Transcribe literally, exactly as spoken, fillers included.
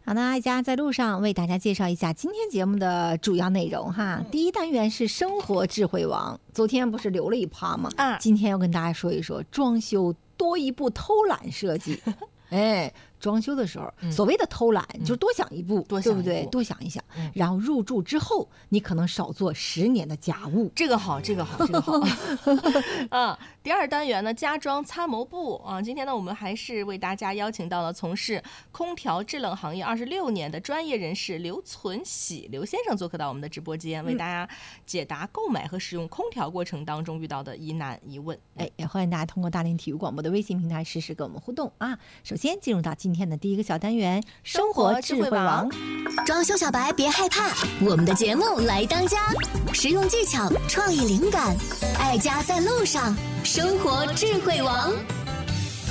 好的，爱家在路上为大家介绍一下今天节目的主要内容哈。第一单元是生活智慧王，昨天不是留了一趴吗？啊，今天要跟大家说一说装修多一步偷懒设计。哎，装修的时候，嗯、所谓的偷懒、嗯、就是多想一步， 多对不对？多想一想、嗯，然后入住之后，你可能少做十年的家务。 这个好，这个好，这个好。嗯，第二单元呢，家装参谋部啊，今天呢，我们还是为大家邀请到了从事空调制冷行业二十六年的专业人士刘存喜刘先生做客到我们的直播间，为大家解答购买和使用空调过程当中遇到的疑难疑问。 哎，也欢迎大家通过大连体育广播的微信平台实时跟我们互动啊。首先进入到今天的第一个小单元生活智慧王。 装修小白别害怕，我们的节目来当家，实用技巧，创意灵感，爱家在路上，生活智慧王。